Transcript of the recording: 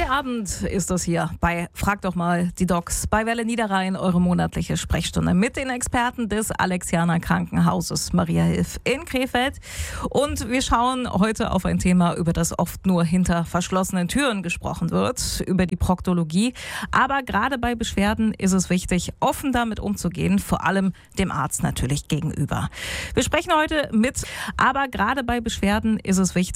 Feierabend ist es hier bei Frag doch mal die Docs bei Welle Niederrhein, eure monatliche Sprechstunde mit den Experten des Alexianer Krankenhauses Maria Hilf in Krefeld. Und wir schauen heute auf ein Thema, über das oft nur hinter verschlossenen Türen gesprochen wird, über die Proktologie. Aber gerade bei Beschwerden ist es wichtig, offen damit umzugehen, vor allem dem Arzt natürlich gegenüber. Wir sprechen heute aber gerade bei Beschwerden ist es wichtig,